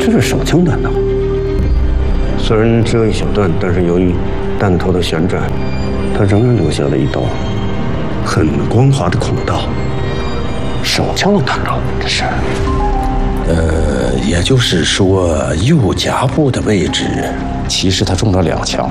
这是手枪弹道，虽然只有一小段，但是由于弹头的旋转，它仍然留下了一道很光滑的孔道。手枪的弹道，这是。 也就是说，右颊部的位置，其实他中了2枪。